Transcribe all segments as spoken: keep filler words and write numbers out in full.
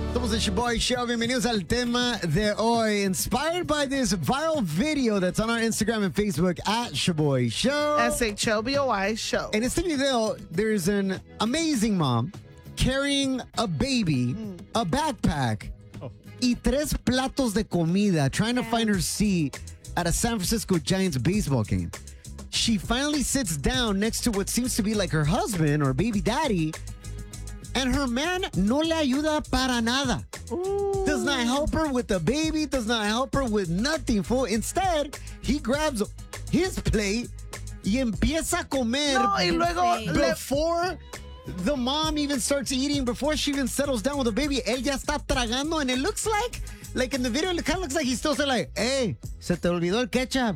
Somos el Shaboy Show. Bienvenidos al tema de hoy. Inspired by this viral video that's on our Instagram and Facebook at Shaboy Show. S H O B O I Show. En este video, there's an amazing mom carrying a baby, a backpack, y tres platos de comida, trying to find her seat at a San Francisco Giants baseball game. She finally sits down next to what seems to be like her husband or baby daddy, and her man no le ayuda para nada. Ooh. Does not help her with the baby, does not help her with nothing, fool. Instead, he grabs his plate y empieza a comer no, y luego before the mom even starts eating, before she even settles down with the baby. Él ya está tragando, and it looks like, like in the video, it kind of looks like he's still saying like, hey, se te olvidó el ketchup.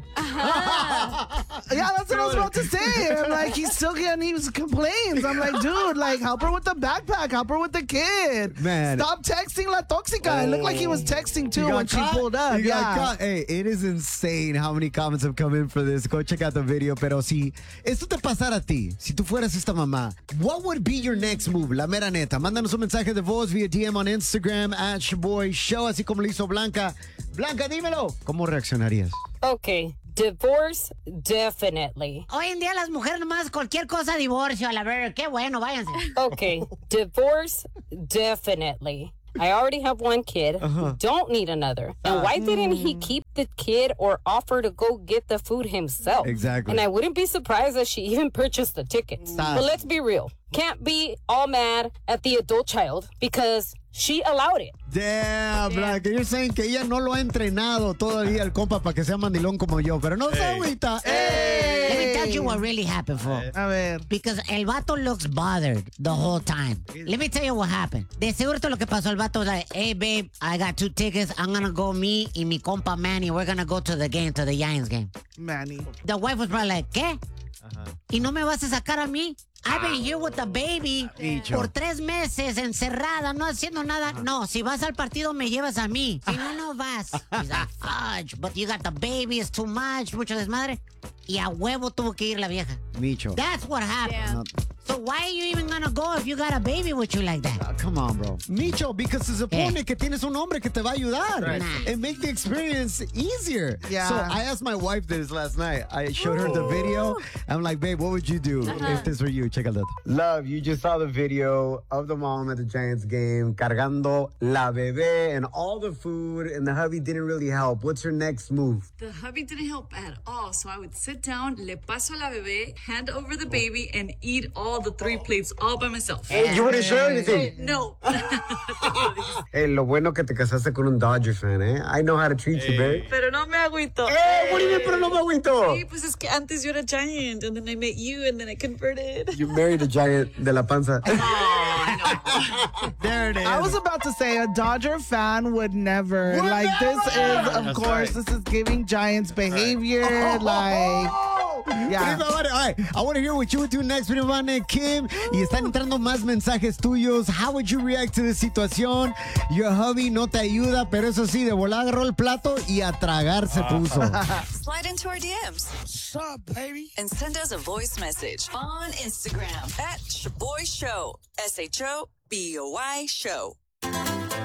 Yeah, that's what I was about to say. I'm like, he's still getting, he complains. I'm like, dude, like, help her with the backpack, help her with the kid. Man. Stop texting La Toxica. Oh. It looked like he was texting too when caught? she pulled up. You yeah. got hey, it is insane how many comments have come in for this. Go check out the video. Pero si esto te pasara a ti, si tú fueras esta mamá, what would be your next move? La mera neta. Mándanos un mensaje de voz via D M on Instagram at Shaboy Show, así como lo hizo Blanca. Blanca, dímelo. ¿Cómo reaccionarías? Okay, divorce, definitely. Hoy en día las mujeres nomás cualquier cosa divorcio, a la ver, qué bueno, váyanse. Okay, divorce, definitely. I already have one kid, uh-huh. don't need another. And uh, why didn't he keep the kid or offer to go get the food himself? Exactly. And I wouldn't be surprised that she even purchased the tickets. Uh, but let's be real. Can't be all mad at the adult child because she allowed it. Damn, Blanca, you're saying que ella no lo ha entrenado todavía el compa para que sea mandilón como yo, pero no se agüita. Hey. Let me tell you what really happened, for. A ver. Because el vato looks bothered the whole time. Let me tell you what happened. De seguro lo que pasó, el vato was like, hey, babe, I got two tickets. I'm gonna go, me y mi compa Manny, we're gonna go to the game, to the Giants game. Manny. The wife was probably like, ¿qué? Uh-huh. ¿Y no me vas a sacar a mí? I've been here with the baby Dicho. por tres meses encerrada, no haciendo nada. Uh-huh. No, si vas al partido me llevas a mí. Si no, no vas. He's like, fudge, but you got the baby, it's too much, mucho desmadre. Y a huevo tuvo que ir la vieja. Micho. That's what happened. Yeah. So why are you even gonna go if you got a baby with you like that? Uh, come on, bro. Micho, because se supone yeah. que tienes un hombre que te va a ayudar right. and make the experience easier. Yeah. So I asked my wife this last night. I showed her the video. I'm like, babe, what would you do uh-huh. if this were you? Check out that. Love, you just saw the video of the mom at the Giants game cargando la bebé and all the food, and the hubby didn't really help. What's your next move? The hubby didn't help at all, so I would sit down, le paso la bebé, hand over the baby, and eat all the three plates all by myself. Hey, you wouldn't share anything? No. Hey, lo bueno que te casaste con un Dodger fan, eh? I know how to treat hey. you, babe. Pero no me agüito. Hey, what do you mean, pero no me agüito? Sí, pues es que antes yo era Giant, and then I met you, and then I converted. You married a Giant de la panza. Oh, no. There it is. I was about to say a Dodger fan would never. Would like, never. this is, of That's course, right. this is giving Giants behavior. Right. Like, yeah. All right, I want to hear what you would do next. Prima Vane, Kim, y están entrando más mensajes tuyos. How would you react to this situation? Your hubby no te ayuda, pero eso sí, de volar agarró el plato y a tragar se puso. Slide into our D Ms. What's up, baby? And send us a voice message on Instagram at Shaboy Show. S H O B O Y Show.